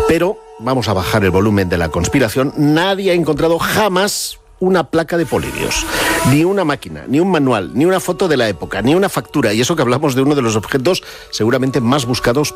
Pero vamos a bajar el volumen de la conspiración. Nadie ha encontrado jamás una placa de Polirios, ni una máquina, ni un manual, ni una foto de la época, ni una factura, y eso que hablamos de uno de los objetos seguramente más buscados